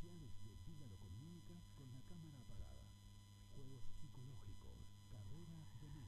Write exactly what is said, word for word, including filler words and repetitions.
especiales de Dígalo Comunica con la cámara apagada. Juegos psicológicos, carrera de